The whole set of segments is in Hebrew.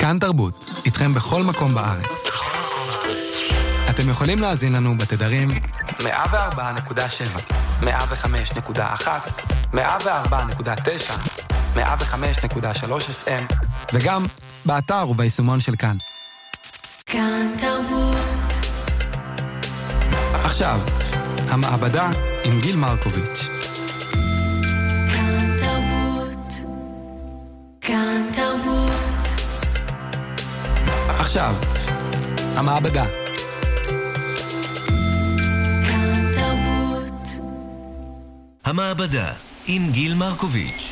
כאן תרבות, איתכם בכל מקום בארץ. אתם יכולים להאזין לנו בתדרים 104.7, 105.1, 104.9, 105.3 FM, וגם באתר וביישומון של כאן. כאן תרבות. עכשיו, המעבדה עם גיל מרקוביץ'. כאן תרבות. כאן תרבות. עכשיו, המעבדה. כאן תרבות. המעבדה עם גיל מרקוביץ'.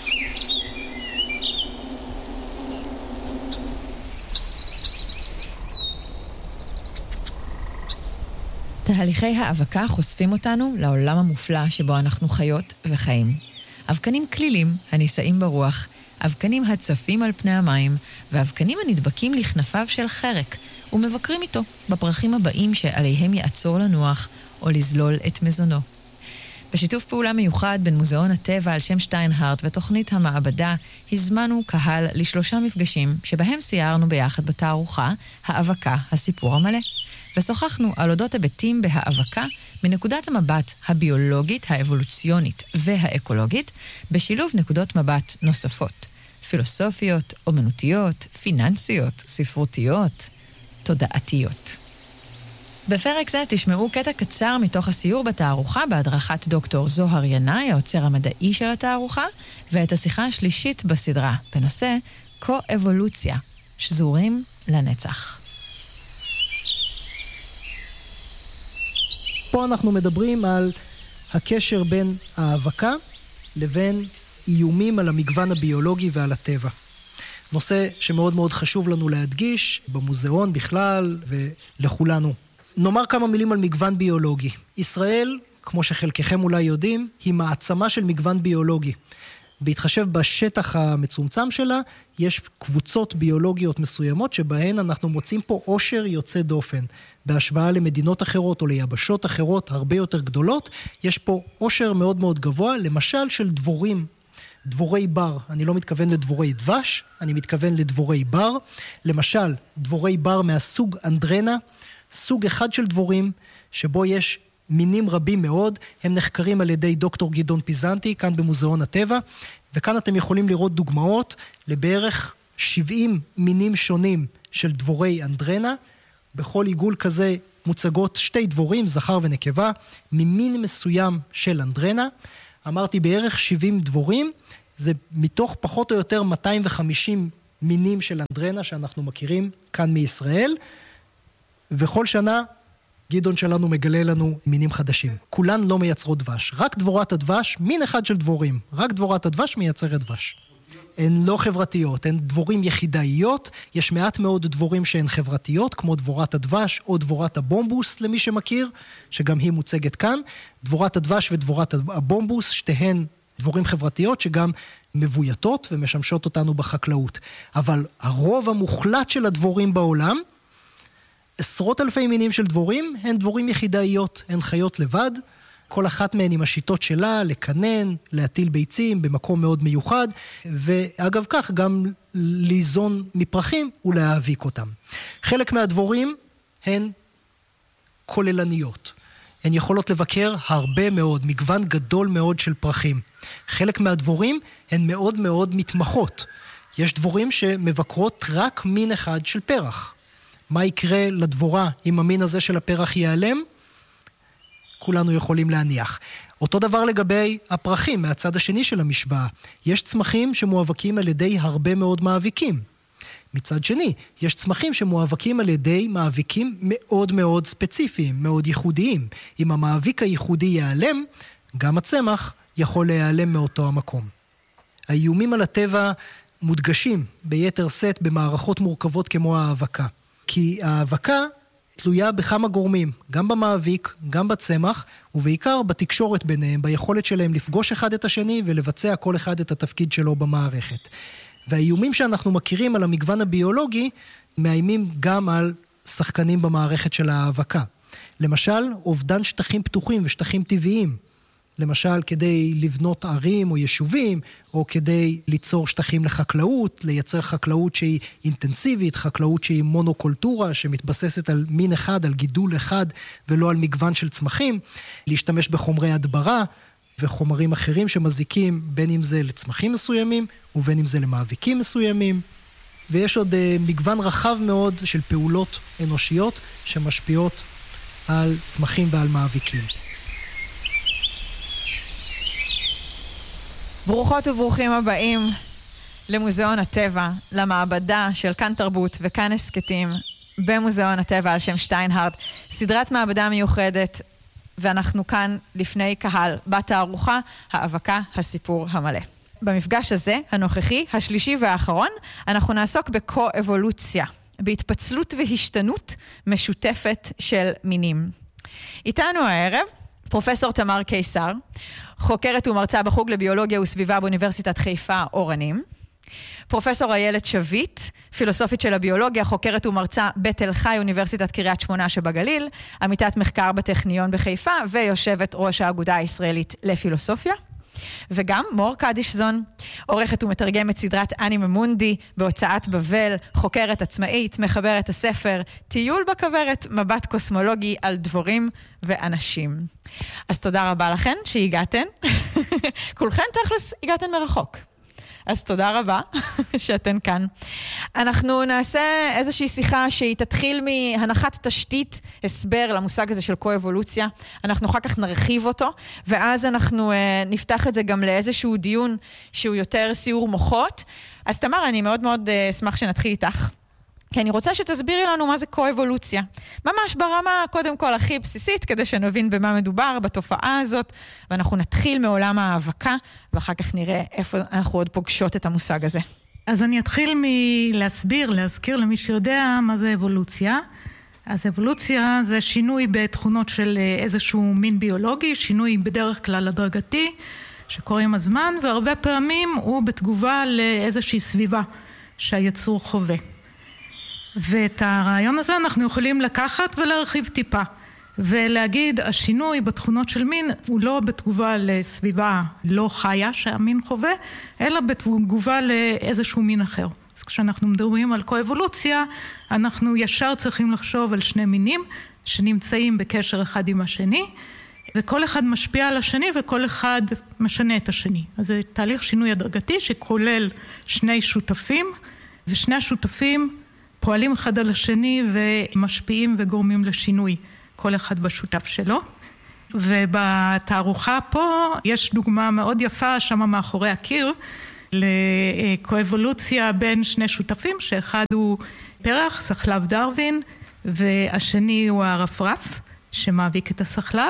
תהליכי האבקה חושפים אותנו לעולם המופלא שבו אנחנו חיות וחיים. אבקנים כלילים הנישאים ברוח, אבקנים הצפים על פני המים, ואבקנים הנדבקים לכנפיו של חרק, ומבקרים איתו בפרחים הבאים שעליהם יעצור לנוח או לזלול את מזונו. בשיתוף פעולה מיוחד בין מוזיאון הטבע על שם שטיינהרט ותוכנית המעבדה, הזמנו קהל ל3 מפגשים שבהם סיירנו ביחד בתערוכה האבקה, הסיפור המלא. ושוחחנו על אודות היבטים בהאבקה מנקודת המבט הביולוגית, האבולוציונית והאקולוגית, בשילוב נקודות מבט נוספות, פילוסופיות, אומנותיות, פיננסיות, ספרותיות, תודעתיות. בפרק זה תשמעו קטע קצר מתוך הסיור בתערוכה בהדרכת דוקטור זוהר ינאי, האוצר המדעי של התערוכה, ואת השיחה השלישית בסדרה בנושא קו-אבולוציה, שזורים לנצח. פה אנחנו מדברים על הקשר בין האבקה לבין איומים על המגוון הביולוגי ועל הטבע. נושא שמאוד מאוד חשוב לנו להדגיש במוזיאון בכלל ולכולנו. נאמר כמה מילים על מגוון ביולוגי. ישראל, כמו שחלקכם אולי יודעים, היא מעצמה של מגוון ביולוגי. בהתחשב בשטח המצומצם שלה, יש קבוצות ביולוגיות מסוימות שבהן אנחנו מוצאים פה עושר יוצא דופן. בהשוואה למדינות אחרות או ליבשות אחרות הרבה יותר גדולות, יש פה עושר מאוד מאוד גבוה, למשל של דבורים, דבורי בר. אני לא מתכוון לדבורי דבש, אני מתכוון לדבורי בר. למשל, דבורי בר מהסוג אנדרנה, סוג אחד של דבורים שבו יש מינים רבים מאוד, הם נחקרים על ידי דוקטור גדעון פיזנטי, כאן במוזיאון הטבע, וכאן אתם יכולים לראות דוגמאות לבערך 70 מינים שונים של דבורי אנדרנה. בכל עיגול כזה מוצגות 2 דבורים, זכר ונקבה, ממין מסוים של אנדרנה. אמרתי בערך 70 דבורים, זה מתוך פחות או יותר 250 מינים של אנדרנה שאנחנו מכירים כאן מישראל, וכל שנה גדעון שלנו מגלה לנו מינים חדשים. כולן לא מייצרות דבש. רק דבורת הדבש, מין אחד של דבורים. רק דבורת הדבש מייצרת דבש. הן לא חברתיות, הן דבורים יחידאיות. יש מעט מאוד דבורים שהן חברתיות, כמו דבורת הדבש או דבורת הבומבוס, למי שמכיר, שגם היא מוצגת כאן. דבורת הדבש ודבורת הבומבוס, שתיהן דבורים חברתיות שגם מבויתות ומשמשות אותנו בחקלאות. אבל הרוב המוחלט של הדבורים בעולם, עשרות אלפי מינים של דבורים, הן דבורים יחידאיות, הן חיות לבד, כל אחת מהן עם השיטות שלה, לקנן, להטיל ביצים במקום מאוד מיוחד, ואגב כך גם ליזון מפרחים ולהאביק אותם. חלק מהדבורים הן כוללניות, הן יכולות לבקר הרבה מאוד, מגוון גדול מאוד של פרחים. חלק מהדבורים הן מאוד מאוד מתמחות, יש דבורים שמבקרות רק מין אחד של פרח. מה יקרה לדבורה אם המין הזה של הפרח ייעלם? כולנו יכולים להניח. אותו דבר לגבי הפרחים, מהצד השני של המשוואה. יש צמחים שמואבקים על ידי הרבה מאוד מאביקים. מצד שני, יש צמחים שמואבקים על ידי מאביקים מאוד מאוד ספציפיים, מאוד ייחודיים. אם המאביק הייחודי ייעלם, גם הצמח יכול להיעלם מאותו המקום. האיומים על הטבע מודגשים ביתר סט במערכות מורכבות כמו האבקה. כי האבקה תלויה בכמה גורמים, גם במאביק, גם בצמח, ובעיקר בתקשורת ביניהם, ביכולת שלהם לפגוש אחד את השני ולבצע כל אחד את התפקיד שלו במערכת. והאיומים שאנחנו מכירים על המגוון הביולוגי, מאיימים גם על שחקנים במערכת של האבקה. למשל, אובדן שטחים פתוחים ושטחים טבעיים. למשל כדי לבנות ערים או יישובים, או כדי ליצור שטחים לחקלאות, לייצר חקלאות שהיא אינטנסיבית, חקלאות שהיא מונוקולטורה, שמתבססת על מין אחד, על גידול אחד, ולא על מגוון של צמחים, להשתמש בחומרי הדברה, וחומרים אחרים שמזיקים בין אם זה לצמחים מסוימים, ובין אם זה למאביקים מסוימים. ויש עוד מגוון רחב מאוד של פעולות אנושיות שמשפיעות על צמחים ועל מאביקים. ברוכות וברוכים הבאים למוזיאון הטבע, למעבדה של כאן תרבות וכאן הסקטים במוזיאון הטבע על שם שטיינהרט. סדרת מעבדה מיוחדת, ואנחנו כאן לפני קהל בתערוכה האבקה הסיפור המלא. במפגש הזה, הנוכחי, השלישי והאחרון, אנחנו נעסוק בקו-אבולוציה, בהתפצלות והשתנות משותפת של מינים. איתנו הערב פרופסור תמר קיסר, חוקרת ומרצה בחוג לביולוגיה וסביבה באוניברסיטת חיפה אורנים. פרופסור איילת שביט, פילוסופית של הביולוגיה, חוקרת ומרצה בתל חי, אוניברסיטת קריית שמונה שבגליל, עמיתת מחקר בטכניון בחיפה, ויושבת ראש האגודה הישראלית לפילוסופיה. וגם מור קדישזון, עורכת ומתרגמת סדרת אנימה מונדי בהוצאת בבל, חוקרת עצמאית, מחברת הספר טיול בכוורת, מבט קוסמולוגי על דבורים ואנשים. אז תודה רבה לכן שהגעתן. כולכן תכלס הגעתן מרחוק. אז תודה רבה שאתן כאן. אנחנו נעשה איזושהי שיחה שהיא תתחיל מהנחת תשתית, הסבר למושג הזה של קו-אבולוציה. אנחנו אחר כך נרחיב אותו, ואז אנחנו נפתח את זה גם לאיזשהו דיון שהוא יותר סיור מוחות. אז תמר, אני מאוד מאוד אשמח שנתחיל איתך. כי אני רוצה שתסבירי לנו מה זה קו-אבולוציה. ממש ברמה, קודם כל, הכי בסיסית, כדי שנבין במה מדובר, בתופעה הזאת, ואנחנו נתחיל מעולם האבקה, ואחר כך נראה איפה אנחנו עוד פוגשות את המושג הזה. אז אני אתחיל להזכיר למי שיודע מה זה אבולוציה. אז אבולוציה זה שינוי בתכונות של איזשהו מין ביולוגי, שינוי בדרך כלל הדרגתי, שקורה עם הזמן, והרבה פעמים הוא בתגובה לאיזושהי סביבה שהיצור חווה. ואת הרעיון הזה אנחנו יכולים לקחת ולהרחיב טיפה, ולהגיד השינוי בתכונות של מין הוא לא בתגובה לסביבה לא חיה שהמין חווה, אלא בתגובה לאיזשהו מין אחר. אז כשאנחנו מדברים על קו-אבולוציה, אנחנו ישר צריכים לחשוב על שני מינים שנמצאים בקשר אחד עם השני, וכל אחד משפיע על השני וכל אחד משנה את השני. אז זה תהליך שינוי הדרגתי שכולל שני שותפים, ושני השותפים פועלים אחד על השני ומשפיעים וגורמים לשינוי, כל אחד בשותף שלו. ובתערוכה פה יש דוגמה מאוד יפה שם מאחורי הקיר, לקו-אבולוציה בין שני שותפים, שאחד הוא פרח, סחלב דרווין, והשני הוא הרפרף, שמאביק את הסחלב,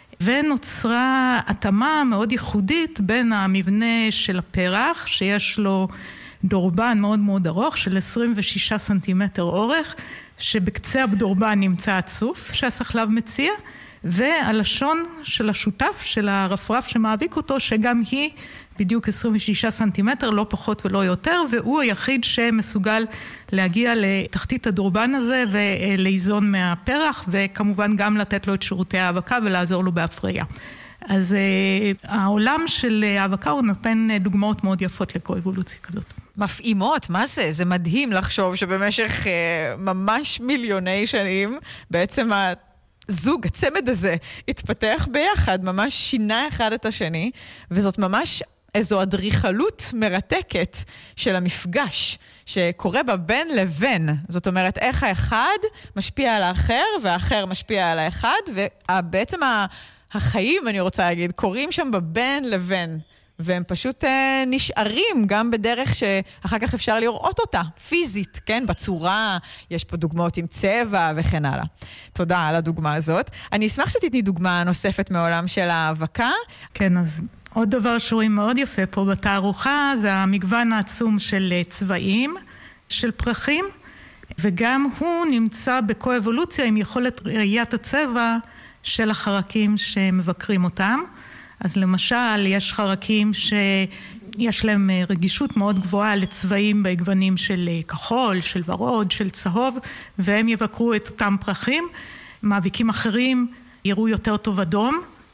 ונוצרה התאמה מאוד ייחודית בין המבנה של הפרח, שיש לו דורבן מאוד מאוד ארוך של 26 סנטימטר אורך, שבקצה הדורבן נמצא הצוף שהסחלב מציע, והלשון של השותף של הרפרף שמאביק אותו, שגם היא בדיוק 26 סנטימטר, לא פחות ולא יותר, והוא היחיד שמסוגל להגיע לתחתית הדורבן הזה ולאיזון מהפרח, וכמובן גם לתת לו את שירותי האבקה ולעזור לו בהפריה. אז העולם של האבקה הוא נותן דוגמאות מאוד יפות לקו-אבולוציה כזאת. מפעימות, מה זה? זה מדהים לחשוב שבמשך ממש מיליוני שנים, בעצם הזוג, הצמד הזה, התפתח ביחד, ממש שינה אחד את השני, וזאת ממש איזו אדריכלות מרתקת של המפגש, שקורה בה בין לבין. זאת אומרת, איך האחד משפיע על האחר, והאחר משפיע על האחד, ובעצם החיים, אני רוצה להגיד, קורים שם בבין לבין. והם פשוט נשארים גם בדרך שאחר כך אפשר לראות אותה, פיזית, כן? בצורה, יש פה דוגמאות עם צבע וכן הלאה. תודה על הדוגמה הזאת. אני אשמח שתתני דוגמה נוספת מעולם של האבקה. כן, אז עוד דבר שרואים מאוד יפה פה בתערוכה, זה המגוון העצום של צבעים, של פרחים, וגם הוא נמצא בקו-אבולוציה עם יכולת ראיית הצבע של החרקים שמבקרים אותם. אז למשל, יש חרקים שיש להם רגישות מאוד גבוהה לצבעים בגוונים של כחול, של ורוד, של צהוב, והם יבקרו את אותם פרחים. מאביקים אחרים יראו יותר טוב אדום,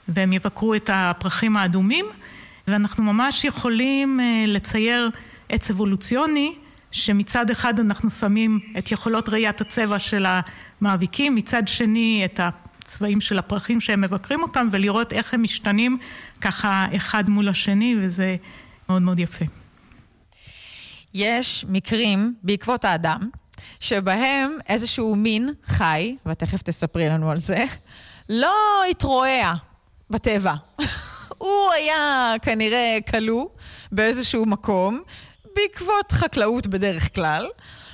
והם יבקרו את הפרחים האדומים, ואנחנו ממש יכולים לצייר עץ אבולוציוני, שמצד אחד אנחנו שמים את יכולות ראיית הצבע של המאביקים, מצד שני את הצבעים של הפרחים שהם מבקרים אותם, ולראות איך הם משתנים ככה אחד מול השני, וזה מאוד מאוד יפה. יש מקרים בעקבות האדם, שבהם איזשהו מין חי, ותכף תספרי לנו על זה, לא התרועע בטבע. הוא היה כנראה כלוא באיזשהו מקום, בעקבות חקלאות בדרך כלל,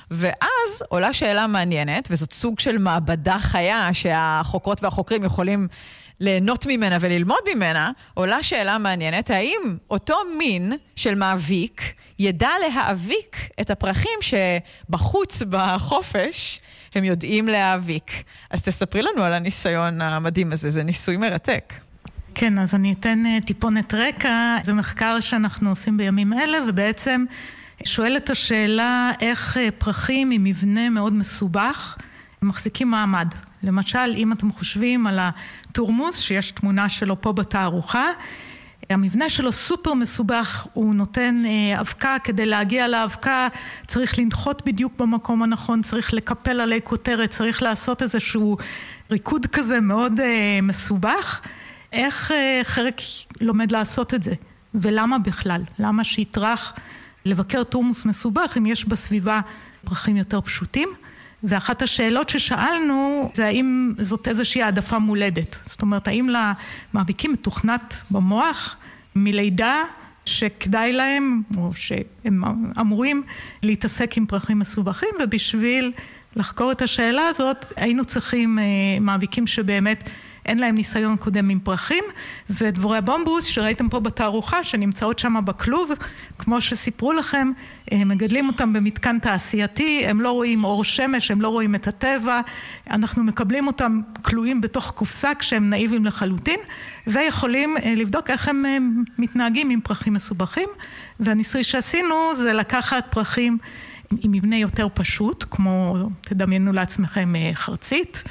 ואז עולה שאלה מעניינת, וזאת סוג של מעבדה חיה שהחוקרות והחוקרים יכולים ליהנות ממנה וללמוד ממנה, עולה שאלה מעניינת, האם אותו מין של מאביק ידע להאביק את הפרחים שבחוץ בחופש הם יודעים להאביק. אז תספרי לנו על הניסיון המדהים הזה, זה ניסוי מרתק. כן, אז אני אתן טיפונת רקע. זה מחקר שאנחנו עושים בימים אלה, ובעצם שואל את השאלה איך פרחים עם מבנה מאוד מסובך מחזיקים מעמד. למשל, אם אתם חושבים על התורמוס, שיש תמונה שלו פה בתערוכה, המבנה שלו סופר מסובך, הוא נותן אבקה, כדי להגיע לאבקה צריך לנחות בדיוק במקום הנכון, צריך לקפל עלי כותרת, צריך לעשות איזשהו ריקוד כזה מאוד מסובך. איך חרק לומד לעשות את זה? ולמה בכלל? למה שיטרח לבקר תורמוס מסובך אם יש בסביבה פרחים יותר פשוטים? ואחת השאלות ששאלנו זה האם זאת איזושהי העדפה מולדת. זאת אומרת, האם למאביקים מתוכנת במוח מלידה שכדאי להם, או שהם אמורים להתעסק עם פרחים מסובכים, ובשביל לחקור את השאלה הזאת, היינו צריכים מאביקים שבאמת אין להם ניסיון קודם עם פרחים, ודבורי הבומבוס שראיתם פה בתערוכה, שנמצאות שם בכלוב, כמו שסיפרו לכם, מגדלים אותם במתקן תעשייתי, הם לא רואים אור שמש, הם לא רואים את הטבע, אנחנו מקבלים אותם כלואים בתוך קופסה כשהם נאיבים לחלוטין, ויכולים לבדוק איך הם מתנהגים עם פרחים מסובכים, והניסוי שעשינו זה לקחת פרחים עם מבנה יותר פשוט, כמו תדמיינו לעצמכם חרצית,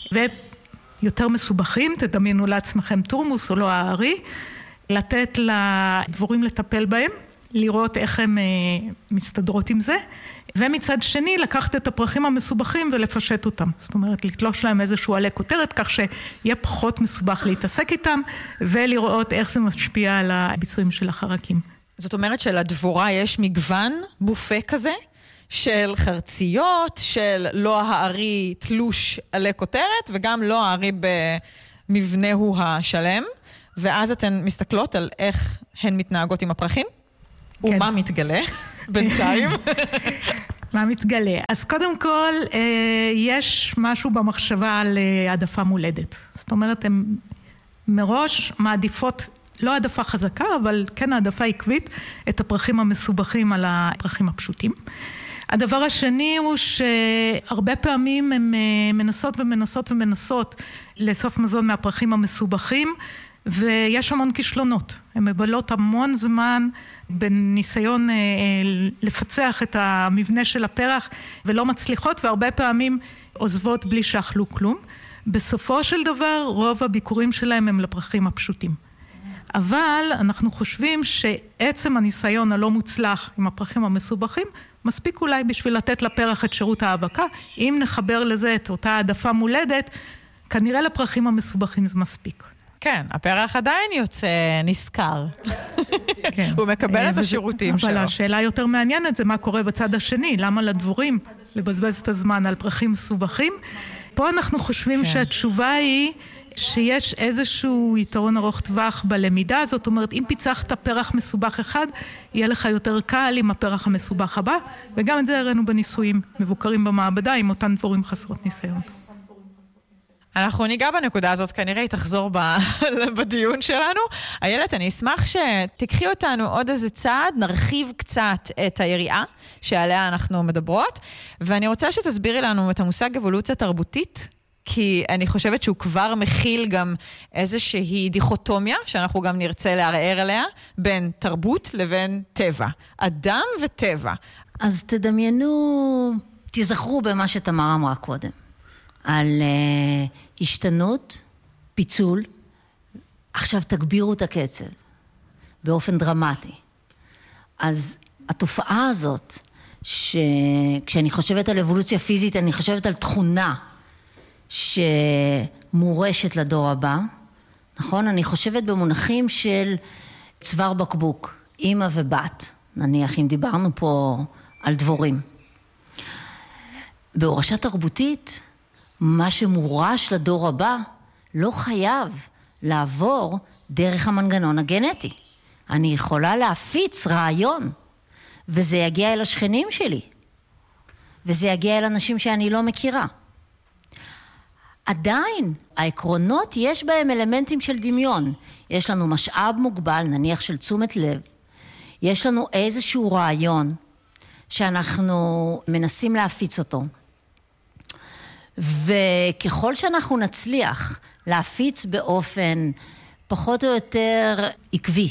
יותר מסובכים, תדמיינו לעצמכם תורמוס או לא הארי, לתת לדבורים לטפל בהם, לראות איך הם מסתדרות עם זה, ומצד שני לקחת את הפרחים המסובכים ולפשט אותם. זאת אומרת, לתלוש להם איזשהו עלי כותרת, כך שיהיה פחות מסובך להתעסק איתם, ולראות איך זה משפיע על הביצועים של החרקים. זאת אומרת שלדבורה יש מגוון בופה כזה, של חרציות, של לא הארי תלוש עלי כותרת, וגם לא הארי במבנהו השלם, ואז אתן מסתכלות על איך הן מתנהגות עם הפרחים, כן. ומה מתגלה בינתיים. מה מתגלה? אז קודם כל, יש משהו במחשבה על העדפה מולדת. זאת אומרת, הן מראש מעדיפות, לא העדפה חזקה, אבל כן העדפה עקבית, את הפרחים המסובכים על הפרחים הפשוטים. הדבר השני הוא שהרבה פעמים הן מנסות לאסוף מזון מהפרחים המסובכים, ויש המון כישלונות. הן מבלות המון זמן בניסיון לפצח את המבנה של הפרח, ולא מצליחות, והרבה פעמים עוזבות בלי שאכלו כלום. בסופו של דבר, רוב הביקורים שלהם הם לפרחים הפשוטים. אבל אנחנו חושבים שעצם הניסיון הלא מוצלח עם הפרחים המסובכים, מספיק אולי בשביל לתת לפרח את שירות ההאבקה. אם נחבר לזה את אותה העדפה מולדת, כנראה לפרחים המסובכים זה מספיק. כן, הפרח עדיין יוצא נזכר. כן. הוא מקבל את השירותים שלו. אבל השאלה יותר מעניינת זה מה קורה בצד השני. למה לדבורים לבזבז את הזמן על פרחים מסובכים? פה אנחנו חושבים שהתשובה היא שיש איזשהו יתרון ארוך טווח בלמידה, זאת אומרת, אם פיצחת פרח מסובך אחד, יהיה לך יותר קל עם הפרח המסובך הבא, וגם את זה הראינו בניסויים מבוקרים במעבדה, עם אותן דבורים חסרות ניסיון. אנחנו ניגע בנקודה הזאת, כנראה היא תחזור בדיון שלנו. איילת, אני אשמח שתקחי אותנו עוד איזה צעד, נרחיב קצת את היריעה שעליה אנחנו מדברות, ואני רוצה שתסבירי לנו את המושג אבולוציה תרבותית, כי אני חושבת שהוא כבר מכיל גם איזושהי דיכוטומיה, שאנחנו גם נרצה לערער עליה, בין תרבות לבין טבע. אדם וטבע. אז תדמיינו, תזכרו במה שתמר אמרה קודם. על השתנות, פיצול, עכשיו תגבירו את הקצב באופן דרמטי. אז התופעה הזאת, כשאני חושבת על אבולוציה פיזית, אני חושבת על תכונה שמורשת לדור הבא, נכון? אני חושבת במונחים של צוואר בקבוק, אמא ובת, נניח אם דיברנו פה על דבורים. בהורשה תרבותית, מה שמורש לדור הבא לא חייב לעבור דרך המנגנון הגנטי. אני יכולה להפיץ רעיון, וזה יגיע אל השכנים שלי, וזה יגיע אל אנשים שאני לא מכירה. עדיין, העקרונות יש בהם אלמנטים של דמיון. יש לנו משאב מוגבל, נניח של תשומת לב. יש לנו איזשהו רעיון שאנחנו מנסים להפיץ אותו. וככל שאנחנו נצליח להפיץ באופן פחות או יותר עקבי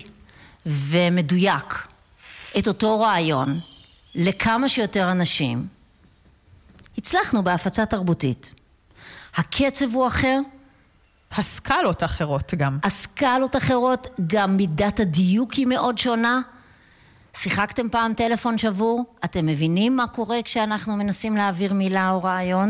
ומדויק את אותו רעיון לכמה שיותר אנשים, הצלחנו בהפצה תרבותית. הקצב הוא אחר. הסקלות אחרות גם. הסקלות אחרות, גם מידת הדיוק היא מאוד שונה. שיחקתם פעם טלפון שבור? אתם מבינים מה קורה כשאנחנו מנסים להעביר מילה או רעיון?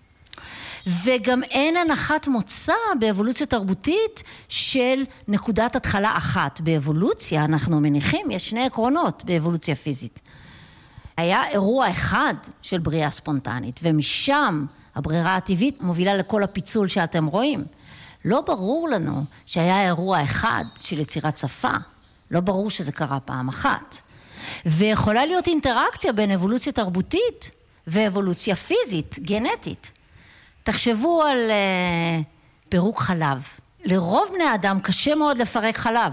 וגם אין הנחת מוצא באבולוציה תרבותית של נקודת התחלה אחת. באבולוציה אנחנו מניחים, יש שני עקרונות באבולוציה פיזית. היה אירוע אחד של בריאה ספונטנית, ומשם הברירה הטבעית מובילה לכל הפיצול שאתם רואים. לא ברור לנו שהיה אירוע אחד של יצירת שפה. לא ברור שזה קרה פעם אחת. ויכולה להיות אינטראקציה בין אבולוציה תרבותית ואבולוציה פיזית, גנטית. תחשבו על פירוק חלב. לרוב בני אדם קשה מאוד לפרק חלב.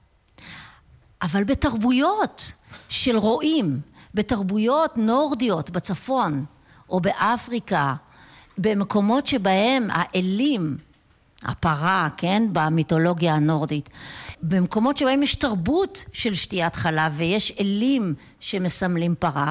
אבל בתרבויות של רועים, בתרבויות נורדיות בצפון או באפריקה, במקומות שבהם האלים, הפרה, כן, במיתולוגיה הנורדית, במקומות שבהם יש תרבות של שתיית חלב ויש אלים שמסמלים פרה,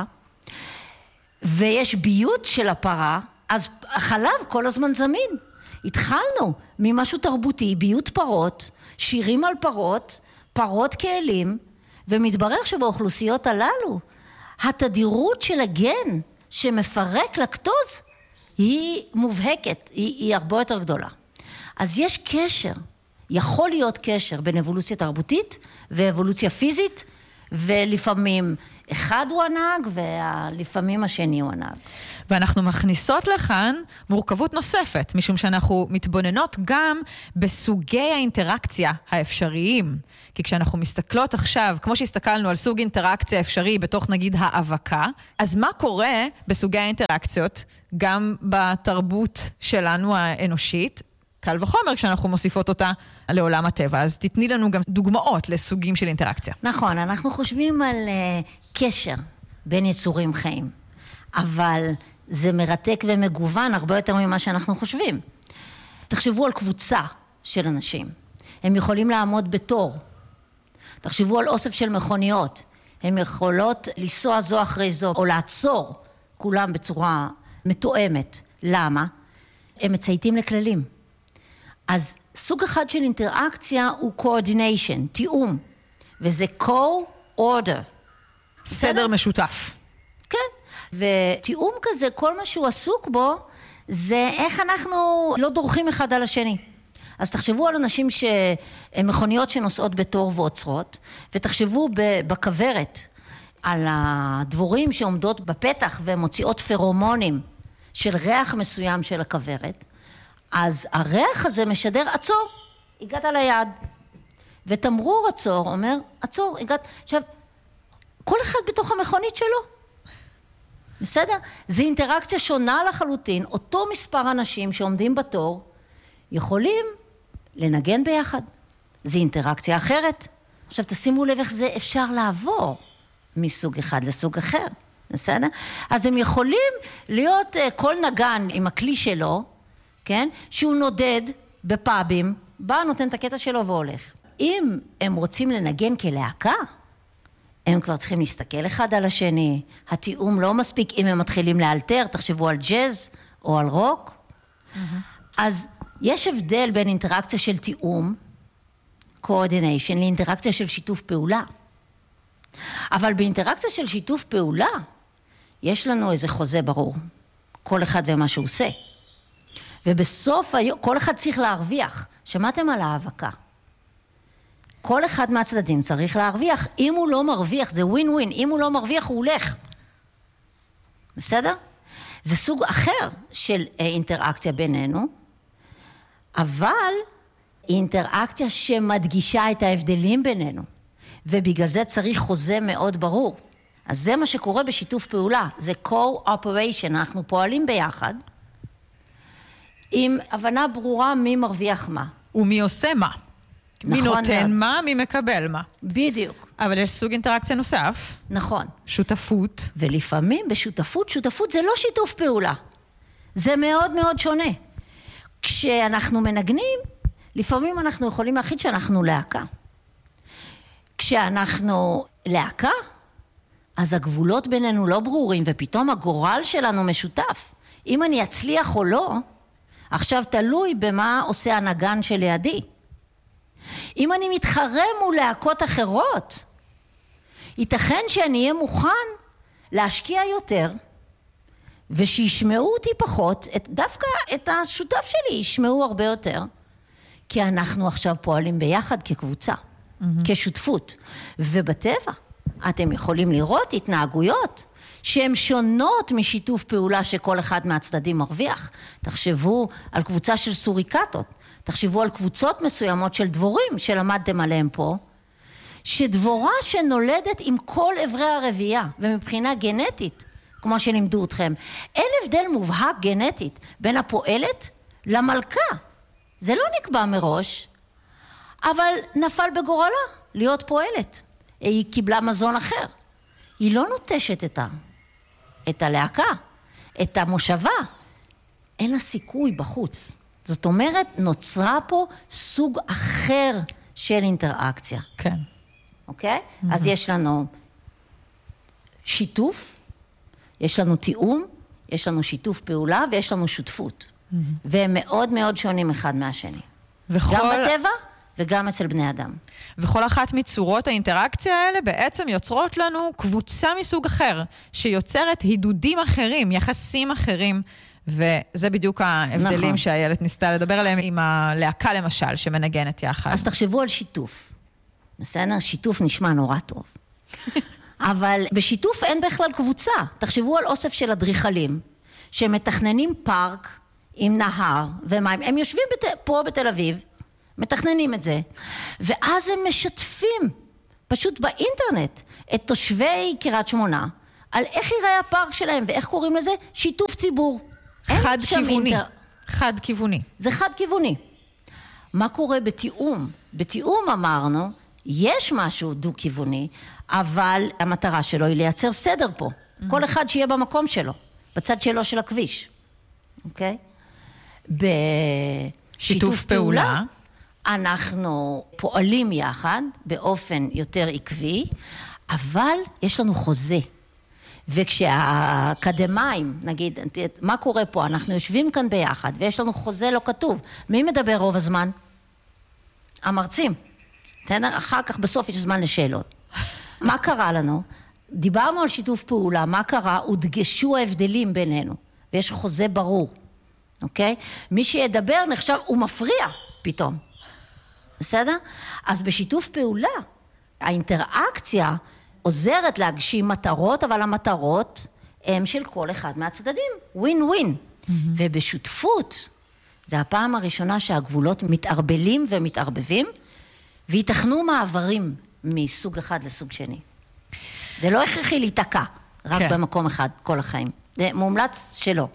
ויש ביות של הפרה, אז החלב כל הזמן זמין. התחלנו ממשהו תרבותי, ביות פרות, שירים על פרות, פרות כאלים, ומתברר שבאוכלוסיות הללו, התדירות של הגן שמפרק לקטוז היא מובהקת, היא הרבה יותר גדולה. אז יש קשר, יכול להיות קשר בין אבולוציה תרבותית ואבולוציה פיזית, ולפעמים אחד הוא הנהג ולפעמים השני הוא הנהג. ואנחנו מכניסות לכאן מורכבות נוספת, משום שאנחנו מתבוננות גם בסוגי האינטראקציה האפשריים. כי כשאנחנו מסתכלות עכשיו, כמו שהסתכלנו על סוג אינטראקציה אפשרי בתוך נגיד האבקה, אז מה קורה בסוגי האינטראקציות גם בתרבות שלנו האנושית? קל וחומר כשאנחנו מוסיפות אותה לעולם הטבע. אז תתני לנו גם דוגמאות לסוגים של אינטראקציה. נכון, אנחנו חושבים על קשר בין יצורים חיים, אבל זה מרתק ומגוון הרבה יותר ממה שאנחנו חושבים. תחשבו על קבוצה של אנשים. הם יכולים לעמוד בתור. תחשבו על אוסף של מכוניות. הם יכולות לנסוע זו אחרי זו, או לעצור כולם בצורה מתואמת. למה? הם מצייתים לכללים. אז סוג אחד של אינטראקציה הוא coordination, תיאום, וזה co-order. סדר משותף. כן, ותיאום כזה, כל מה שהוא עסוק בו, זה איך אנחנו לא דורכים אחד על השני. אז תחשבו על אנשים שהם מכוניות שנוסעות בתור ועוצרות, ותחשבו בכוורת על הדבורים שעומדות בפתח ומוציאות פרומונים של ריח מסוים של הכוורת, אז הריח הזה משדר, עצור, הגעת ליעד. ותמרור עצור, אומר, עצור, הגעת. עכשיו, כל אחד בתוך המכונית שלו. בסדר? זה אינטראקציה שונה לחלוטין. אותו מספר אנשים שעומדים בתור, יכולים לנגן ביחד. זה אינטראקציה אחרת. עכשיו, תשימו לב איך זה אפשר לעבור מסוג אחד לסוג אחר. בסדר? אז הם יכולים להיות כל נגן עם הכלי שלו, כן? שהוא נודד בפאבים, בא, נותן את הקטע שלו והולך. אם הם רוצים לנגן כלהקה, הם כבר צריכים להסתכל אחד על השני. התיאום לא מספיק אם הם מתחילים לאלתר, תחשבו על ג'אז או על רוק. אז יש הבדל בין אינטראקציה של תיאום coordination, לאינטראקציה של שיתוף פעולה. אבל באינטראקציה של שיתוף פעולה, יש לנו איזה חוזה ברור. כל אחד ומה שהוא עושה. ובסוף היום, כל אחד צריך להרוויח. שמעתם על ההאבקה? כל אחד מהצדדים צריך להרוויח. אם הוא לא מרוויח, זה ווין ווין. אם הוא לא מרוויח, הוא הולך. בסדר? זה סוג אחר של אינטראקציה בינינו, אבל אינטראקציה שמדגישה את ההבדלים בינינו. ובגלל זה צריך חוזה מאוד ברור. אז זה מה שקורה בשיתוף פעולה. זה co-operation. אנחנו פועלים ביחד, עם הבנה ברורה מי מרוויח מה. ומי עושה מה. מי נותן מה, מי מקבל מה. בדיוק. אבל יש סוג אינטראקציה נוסף. נכון. שותפות. ולפעמים בשותפות, שותפות זה לא שיתוף פעולה. זה מאוד מאוד שונה. כשאנחנו מנגנים, לפעמים אנחנו יכולים להחליט שאנחנו להקה. כשאנחנו להקה, אז הגבולות בינינו לא ברורים, ופתאום הגורל שלנו משותף. אם אני אצליח או לא, עכשיו תלוי במה עושה הנגן שלידי. אם אני מתחרה מול להקות אחרות, ייתכן שאני אהיה מוכן להשקיע יותר, ושישמעו אותי פחות, דווקא את השותף שלי ישמעו הרבה יותר, כי אנחנו עכשיו פועלים ביחד כקבוצה, כשותפות. ובטבע, אתם יכולים לראות התנהגויות שהן שונות משיתוף פעולה שכל אחד מהצדדים מרוויח. תחשבו על קבוצה של סוריקטות, תחשבו על קבוצות מסוימות של דבורים שלמדתם עליהם פה, שדבורה שנולדת עם כל עברי הרבייה, ומבחינה גנטית, כמו שלימדו אתכם, אין הבדל מובהק גנטית בין הפועלת למלכה. זה לא נקבע מראש, אבל נפל בגורלה להיות פועלת. היא קיבלה מזון אחר. היא לא נוטשת את הלהקה, את המושבה. אין לה סיכוי בחוץ. זאת אומרת, נוצרה פה סוג אחר של אינטראקציה. כן. אוקיי? אז יש לנו שיתוף, יש לנו תיאום, יש לנו שיתוף פעולה ויש לנו שותפות. והם מאוד מאוד שונים אחד מהשני. גם בטבע וגם אצל בני אדם. וכל אחת מצורות האינטראקציה האלה בעצם יוצרות לנו קבוצה מסוג אחר, שיוצרת הידודים אחרים, יחסים אחרים, וזה בדיוק ההבדלים נכון. שהילד ניסתה לדבר עליהם עם הלהקה למשל, שמנגנת יחד. אז תחשבו על שיתוף. בסדר? שיתוף נשמע נורא טוב. אבל בשיתוף אין בכלל קבוצה. תחשבו על אוסף של אדריכלים, שמתכננים פארק עם נהר ומים. הם יושבים פה בתל אביב, מתכננים את זה, ואז הם משתפים, פשוט באינטרנט, את תושבי קריית שמונה, על איך ייראה הפארק שלהם, ואיך קוראים לזה? שיתוף ציבור. חד כיווני. חד כיווני. זה חד כיווני. מה קורה בתיאום? בתיאום אמרנו, יש משהו דו-כיווני, אבל המטרה שלו היא לייצר סדר פה. כל אחד שיהיה במקום שלו, בצד שלו של הכביש. אוקיי? בשיתוף פעולה, אנחנו פועלים יחד באופן יותר עקבי, אבל יש לנו חוזה. וכשהאקדמיים, נגיד, מה קורה פה? אנחנו יושבים כאן ביחד, ויש לנו חוזה לא כתוב. מי מדבר רוב הזמן? המרצים. אחר כך בסוף יש זמן לשאלות. מה קרה לנו? דיברנו על שיתוף פעולה, מה קרה? הודגשו ההבדלים בינינו, ויש חוזה ברור. אוקיי? מי שידבר נחשב, הוא מפריע פתאום. בסדר? אז בשיתוף פעולה, האינטראקציה עוזרת להגשים מטרות, אבל המטרות הם של כל אחד מהצדדים. ווין ווין. ובשותפות, זה הפעם הראשונה שהגבולות מתערבלים ומתערבבים, ויתכנו מעברים מסוג אחד לסוג שני. זה לא הכרחי להיתקע, רק כן. במקום אחד כל החיים. זה מומלץ שלא.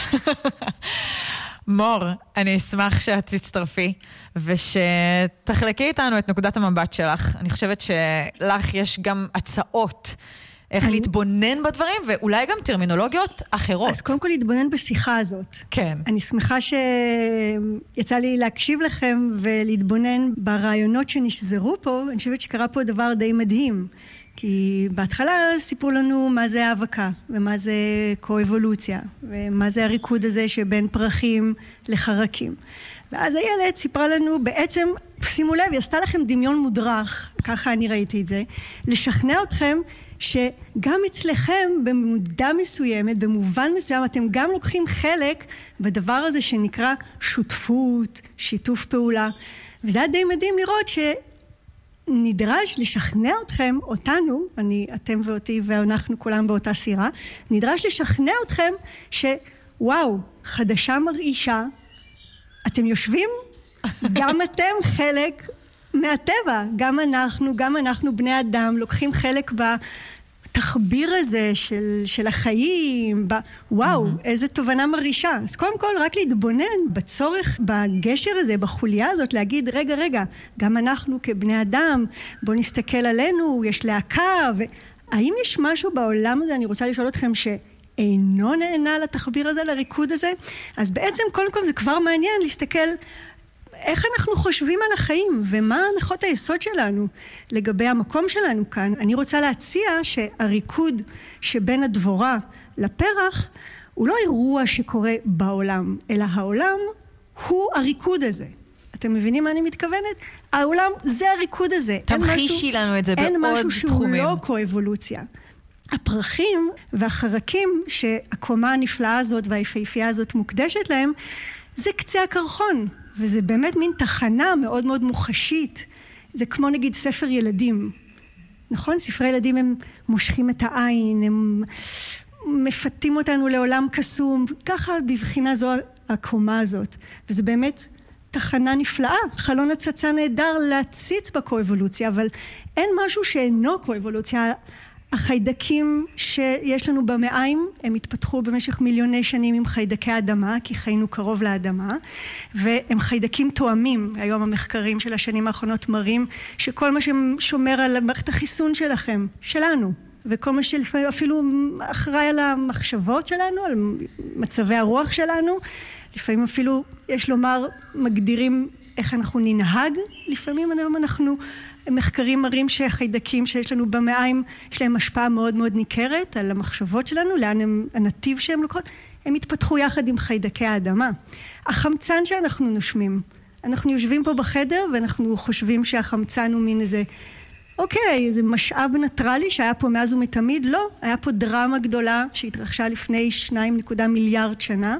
מור, אני אשמח שאת תצטרפי, ושתחלקי איתנו את נקודת המבט שלך. אני חושבת שלך יש גם הצעות איך להתבונן בדברים, ואולי גם טרמינולוגיות אחרות. אז קודם כל להתבונן בשיחה הזאת. כן. אני שמחה שיצא לי להקשיב לכם ולהתבונן ברעיונות שנשזרו פה. אני חושבת שקרה פה דבר די מדהים. כי בהתחלה סיפרו לנו מה זה האבקה, ומה זה קו-אבולוציה, ומה זה הריקוד הזה שבין פרחים לחרקים. ואז הילד סיפרה לנו בעצם שימו לב, היא עשתה לכם דמיון מודרך, ככה אני ראיתי את זה, לשכנע אתכם שגם אצלכם במודע מסוימת, במובן מסוים, אתם גם לוקחים חלק בדבר הזה שנקרא שותפות, שיתוף פעולה. וזה היה די מדהים לראות שנדרש לשכנע אתכם, אותנו, אתם ואותי ואנחנו כולם באותה סירה, נדרש לשכנע אתכם שוואו, חדשה מרעישה, אתם יושבים? גם אתם חלק מהטבע, גם אנחנו בני אדם, לוקחים חלק בתחביר הזה של החיים, וואו, איזה תובנה מרעישה. אז קודם כל, רק להתבונן בצורך, בגשר הזה, בחוליה הזאת, להגיד, רגע, גם אנחנו כבני אדם, בואו נסתכל עלינו, יש להקה, האם יש משהו בעולם הזה, אני רוצה לשאול אתכם שאינו נהנה לתחביר הזה, לריקוד הזה? אז בעצם, קודם כל, זה כבר מעניין להסתכל איך אנחנו חושבים על החיים, ומה הנחות היסוד שלנו לגבי המקום שלנו כאן. אני רוצה להציע שהריקוד שבין הדבורה לפרח, הוא לא אירוע שקורה בעולם, אלא העולם הוא הריקוד הזה. אתם מבינים מה אני מתכוונת? העולם זה הריקוד הזה. תמחישי לנו את זה בעוד תחומים. אין משהו שהוא לא קואבולוציה. הפרחים והחרקים שהקומה הנפלאה הזאת והיפהפייה הזאת מוקדשת להם, זה קצה הקרחון. וזה באמת מין תחנה מאוד מאוד מוחשית. זה כמו נגיד ספר ילדים. נכון? ספרי ילדים הם מושכים את העין, הם מפתים אותנו לעולם קסום. ככה בבחינה זו הקומה הזאת. וזה באמת תחנה נפלאה. חלון הצצה נהדר להציץ בקואבולוציה, אבל אין משהו שאינו קואבולוציה. החיידקים שיש לנו במעיים, הם התפתחו במשך מיליוני שנים עם חיידקי האדמה, כי חיינו קרוב לאדמה, והם חיידקים תואמים. היום המחקרים של השנים האחרונות מראים שכל מה ששומר על מערכת החיסון שלכם, שלנו, וכל מה שאפילו אחראי על המחשבות שלנו, על מצבי הרוח שלנו, לפעמים אפילו, יש לומר, מגדירים איך אנחנו ננהג, לפעמים אנחנו מחקרים מראים שהחיידקים שיש לנו במעיים, יש להם השפעה מאוד מאוד ניכרת על המחשבות שלנו, לאן הנתיב שהם לוקחות, הם התפתחו יחד עם חיידקי האדמה. החמצן שאנחנו נושמים, אנחנו יושבים פה בחדר ואנחנו חושבים שהחמצן הוא מין איזה, אוקיי, איזה משאב נטרלי שהיה פה מאז ומתמיד, לא, היה פה דרמה גדולה שהתרחשה לפני 2 מיליארד שנה,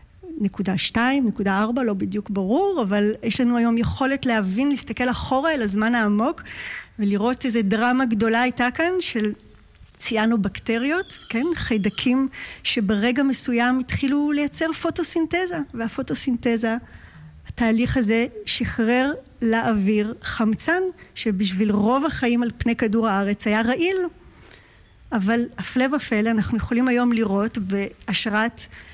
0.2, 0.4, לא בדיוק ברור, אבל יש לנו היום יכולת להבין, להסתכל אחורה אל הזמן העמוק, ולראות איזה דרמה גדולה הייתה כאן של ציאנובקטריות, כן? חיידקים שברגע מסוים התחילו לייצר פוטוסינתזה, והפוטוסינתזה, התהליך הזה שחרר לאוויר חמצן, שבשביל רוב החיים על פני כדור הארץ היה רעיל. אבל הפלא ופלא, אנחנו יכולים היום לראות בהשראת